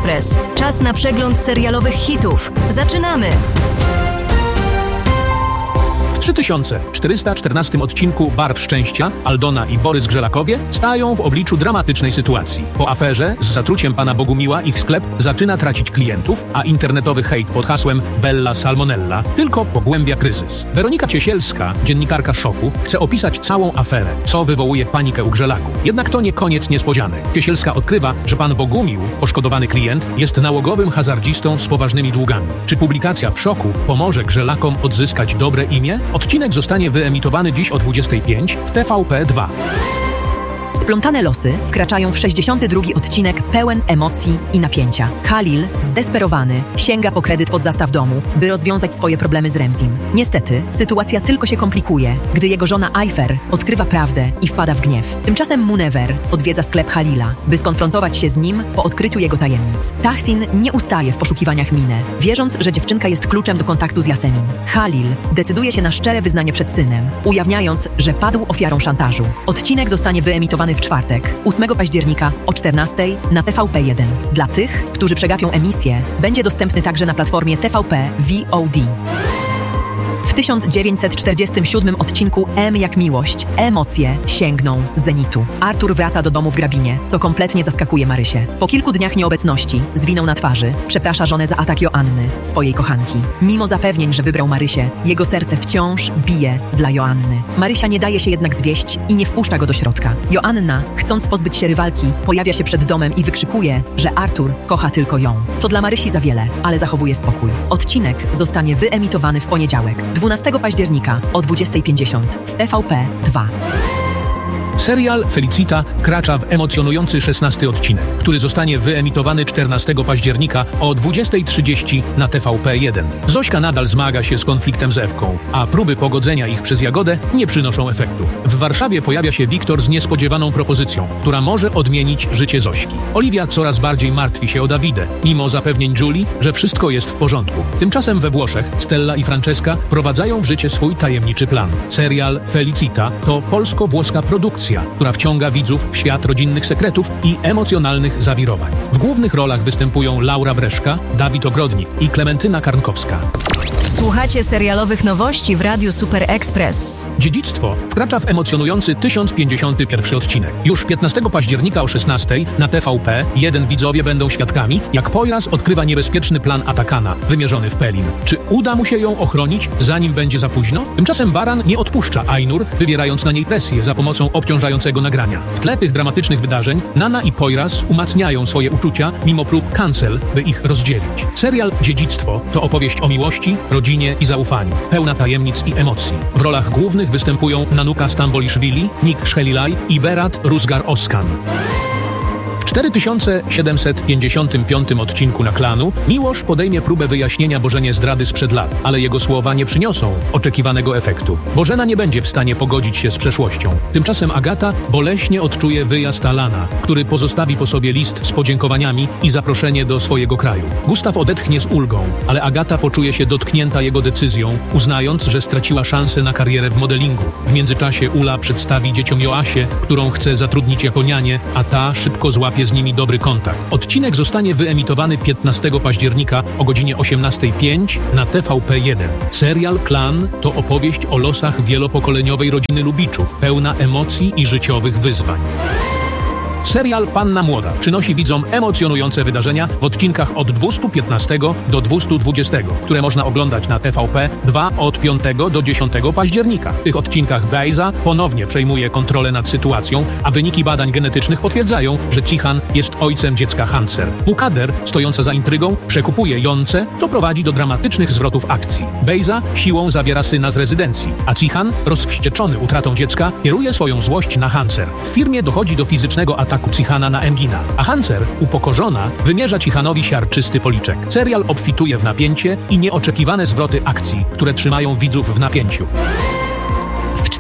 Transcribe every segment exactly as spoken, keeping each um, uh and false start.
Express. Czas na przegląd serialowych hitów. Zaczynamy! W trzy tysiące czterysta czternastym odcinku Barw Szczęścia Aldona i Borys Grzelakowie stają w obliczu dramatycznej sytuacji. Po aferze z zatruciem pana Bogumiła ich sklep zaczyna tracić klientów, a internetowy hejt pod hasłem Bella Salmonella tylko pogłębia kryzys. Weronika Ciesielska, dziennikarka Szoku, chce opisać całą aferę, co wywołuje panikę u Grzelaków. Jednak to nie koniec niespodzianek. Ciesielska odkrywa, że pan Bogumił, poszkodowany klient, jest nałogowym hazardzistą z poważnymi długami. Czy publikacja w Szoku pomoże Grzelakom odzyskać dobre imię? Odcinek zostanie wyemitowany dziś o dwudziestej piątej w T V P dwa. Splątane losy wkraczają w sześćdziesiąty drugi odcinek pełen emocji i napięcia. Halil, zdesperowany, sięga po kredyt pod zastaw domu, by rozwiązać swoje problemy z Remzim. Niestety, sytuacja tylko się komplikuje, gdy jego żona Ayfer odkrywa prawdę i wpada w gniew. Tymczasem Munever odwiedza sklep Halila, by skonfrontować się z nim po odkryciu jego tajemnic. Tahsin nie ustaje w poszukiwaniach Mine, wierząc, że dziewczynka jest kluczem do kontaktu z Yasemin. Halil decyduje się na szczere wyznanie przed synem, ujawniając, że padł ofiarą szantażu. Odcinek zostanie wyemitowany w czwartek, ósmego października o czternastej na T V P jeden. Dla tych, którzy przegapią emisję, będzie dostępny także na platformie T V P V O D. W tysiąc dziewięćset czterdziestym siódmym odcinku M jak miłość, emocje sięgną zenitu. Artur wraca do domu w Grabinie, co kompletnie zaskakuje Marysię. Po kilku dniach nieobecności, z winą na twarzy, przeprasza żonę za atak Joanny, swojej kochanki. Mimo zapewnień, że wybrał Marysię, jego serce wciąż bije dla Joanny. Marysia nie daje się jednak zwieść i nie wpuszcza go do środka. Joanna, chcąc pozbyć się rywalki, pojawia się przed domem i wykrzykuje, że Artur kocha tylko ją. To dla Marysi za wiele, ale zachowuje spokój. Odcinek zostanie wyemitowany w poniedziałek, dwunastego października o dwudziestej pięćdziesiąt w T V P dwa. Serial Felicita wkracza w emocjonujący szesnasty odcinek, który zostanie wyemitowany czternastego października o dwudziestej trzydzieści na T V P jeden. Zośka nadal zmaga się z konfliktem z Ewką, a próby pogodzenia ich przez Jagodę nie przynoszą efektów. W Warszawie pojawia się Wiktor z niespodziewaną propozycją, która może odmienić życie Zośki. Oliwia coraz bardziej martwi się o Dawidę, mimo zapewnień Julii, że wszystko jest w porządku. Tymczasem we Włoszech Stella i Francesca wprowadzają w życie swój tajemniczy plan. Serial Felicita to polsko-włoska produkcja, która wciąga widzów w świat rodzinnych sekretów i emocjonalnych zawirowań. W głównych rolach występują Laura Breszka, Dawid Ogrodnik i Klementyna Karnkowska. Słuchacie serialowych nowości w Radiu Super Express. Dziedzictwo wkracza w emocjonujący tysiąc pięćdziesiąty pierwszy odcinek. Już piętnastego października o szesnastej na T V P jeden widzowie będą świadkami, jak Poyraz odkrywa niebezpieczny plan Atakana, wymierzony w Pelin. Czy uda mu się ją ochronić, zanim będzie za późno? Tymczasem Baran nie odpuszcza Ainur, wywierając na niej presję za pomocą obciążającego nagrania. W tle tych dramatycznych wydarzeń Nana i Poyraz umacniają swoje uczucia, mimo prób cancel, by ich rozdzielić. Serial Dziedzictwo to opowieść o miłości, rodzinie i zaufaniu, pełna tajemnic i emocji. W rolach głównych występują Nanuka Stamboliszwili, Nick Shelilaj i Berat Rusgar-Oskan. W cztery tysiące siedemset pięćdziesiątym piątym odcinku na Klanu Miłosz podejmie próbę wyjaśnienia Bożenie zdrady sprzed lat, ale jego słowa nie przyniosą oczekiwanego efektu. Bożena nie będzie w stanie pogodzić się z przeszłością. Tymczasem Agata boleśnie odczuje wyjazd Alana, który pozostawi po sobie list z podziękowaniami i zaproszenie do swojego kraju. Gustaw odetchnie z ulgą, ale Agata poczuje się dotknięta jego decyzją, uznając, że straciła szansę na karierę w modelingu. W międzyczasie Ula przedstawi dzieciom Joasię, którą chce zatrudnić jako nianię, a ta szybko złapie z nimi dobry kontakt. Odcinek zostanie wyemitowany piętnastego października o godzinie osiemnastej pięć na T V P jeden. Serial Klan to opowieść o losach wielopokoleniowej rodziny Lubiczów, pełna emocji i życiowych wyzwań. Serial Panna Młoda przynosi widzom emocjonujące wydarzenia w odcinkach od dwieście piętnastego do dwieście dwudziestego, które można oglądać na T V P dwa od piątego do dziesiątego października. W tych odcinkach Bejza ponownie przejmuje kontrolę nad sytuacją, a wyniki badań genetycznych potwierdzają, że Cihan jest ojcem dziecka Hanser. Mukader, stojąca za intrygą, przekupuje Jonce, co prowadzi do dramatycznych zwrotów akcji. Bejza siłą zabiera syna z rezydencji, a Cihan, rozwścieczony utratą dziecka, kieruje swoją złość na Hanser. W firmie dochodzi do fizycznego ataku Cihana na Engina, a Hanser, upokorzona, wymierza Cihanowi siarczysty policzek. Serial obfituje w napięcie i nieoczekiwane zwroty akcji, które trzymają widzów w napięciu.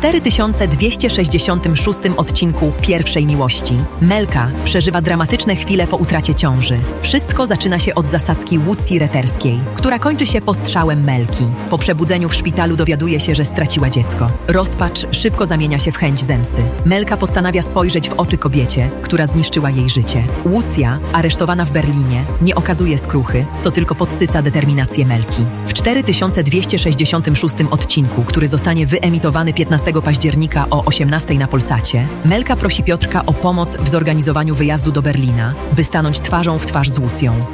cztery tysiące dwieście sześćdziesiątym szóstym odcinku Pierwszej Miłości Melka przeżywa dramatyczne chwile po utracie ciąży. Wszystko zaczyna się od zasadzki Łucji Reterskiej, która kończy się postrzałem Melki. Po przebudzeniu w szpitalu dowiaduje się, że straciła dziecko. Rozpacz szybko zamienia się w chęć zemsty. Melka postanawia spojrzeć w oczy kobiecie, która zniszczyła jej życie. Łucja, aresztowana w Berlinie, nie okazuje skruchy, co tylko podsyca determinację Melki. W cztery tysiące dwieście sześćdziesiątym szóstym odcinku, który zostanie wyemitowany piętnastego października o osiemnastej na Polsacie, Melka prosi Piotrka o pomoc w zorganizowaniu wyjazdu do Berlina, by stanąć twarzą w twarz z Łucją.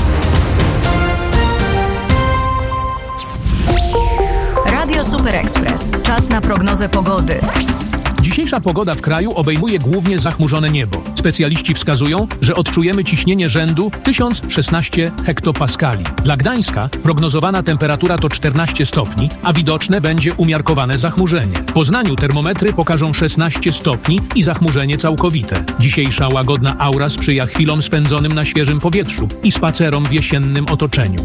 Radio Super Express. Czas na prognozę pogody. Dzisiejsza pogoda w kraju obejmuje głównie zachmurzone niebo. Specjaliści wskazują, że odczujemy ciśnienie rzędu tysiąc szesnaście hektopaskali. Dla Gdańska prognozowana temperatura to czternaście stopni, a widoczne będzie umiarkowane zachmurzenie. W Poznaniu termometry pokażą szesnaście stopni i zachmurzenie całkowite. Dzisiejsza łagodna aura sprzyja chwilom spędzonym na świeżym powietrzu i spacerom w jesiennym otoczeniu.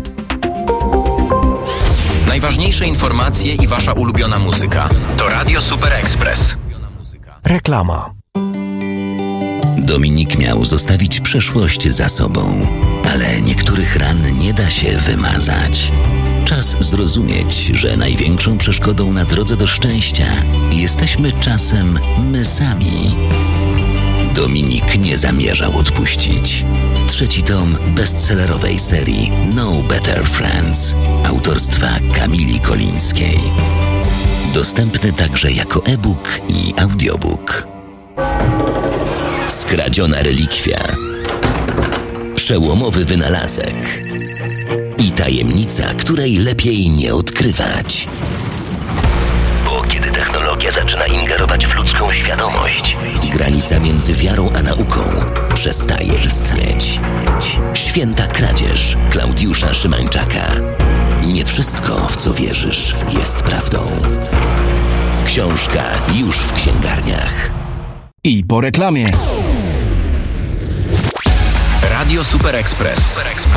Najważniejsze informacje i wasza ulubiona muzyka to Radio Super Express. Reklama. Dominik miał zostawić przeszłość za sobą, ale niektórych ran nie da się wymazać. Czas zrozumieć, że największą przeszkodą na drodze do szczęścia jesteśmy czasem my sami. Dominik nie zamierzał odpuścić. Trzeci tom bestsellerowej serii No Better Friends autorstwa Kamili Kolińskiej. Dostępny także jako e-book i audiobook. Skradziona relikwia. Przełomowy wynalazek. I tajemnica, której lepiej nie odkrywać. Bo kiedy technologia zaczyna ingerować w ludzką świadomość, granica między wiarą a nauką przestaje istnieć. Święta kradzież Klaudiusza Szymańczaka. Nie wszystko, w co wierzysz, jest prawdą. Książka już w księgarniach. I po reklamie. Radio Super Express.